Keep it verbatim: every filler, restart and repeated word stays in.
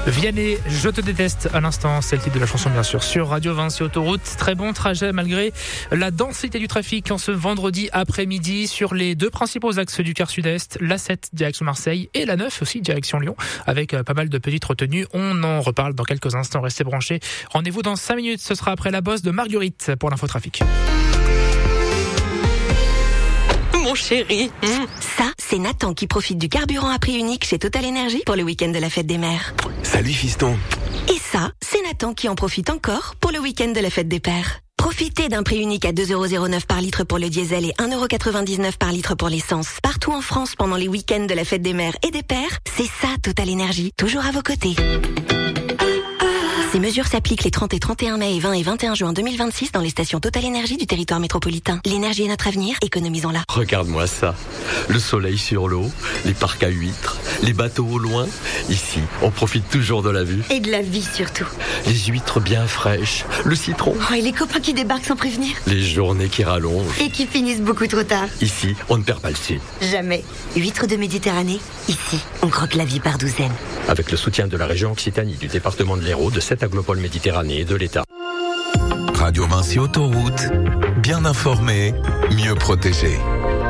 Vianney, je te déteste à l'instant, c'est le titre de la chanson bien sûr sur Radio Vinci Autoroute. Très bon trajet malgré la densité du trafic en ce vendredi après-midi sur les deux principaux axes du quart sud-est, l'A sept direction Marseille et l'A neuf aussi direction Lyon avec pas mal de petites retenues. On en reparle dans quelques instants, restez branchés. Rendez-vous dans cinq minutes, ce sera après la bosse de Marguerite pour l'infotrafic. Mon chéri. Mmh. Ça, c'est Nathan qui profite du carburant à prix unique chez Total Energy pour le week-end de la fête des mères. Salut fiston. Et ça, c'est Nathan qui en profite encore pour le week-end de la fête des pères. Profitez d'un prix unique à deux euros zéro neuf par litre pour le diesel et un euro quatre-vingt-dix-neuf par litre pour l'essence. Partout en France pendant les week-ends de la fête des mères et des pères, c'est ça Total Energy, toujours à vos côtés. Ces mesures s'appliquent les trente et trente et un mai et vingt et vingt et un juin deux mille vingt-six dans les stations Total Energy du territoire métropolitain. L'énergie est notre avenir, économisons-la. Regarde-moi ça. Le soleil sur l'eau, les parcs à huîtres, les bateaux au loin. Ici, on profite toujours de la vue. Et de la vie surtout. Les huîtres bien fraîches, le citron. Oh, et les copains qui débarquent sans prévenir. Les journées qui rallongent. Et qui finissent beaucoup trop tard. Ici, on ne perd pas le sud. Jamais. Huîtres de Méditerranée, ici, on croque la vie par douzaines. Avec le soutien de la région Occitanie, du département de l'Hérault, de cette aglopole Méditerranée et de l'État. Radio Vinci Autoroute, bien informé, mieux protégé.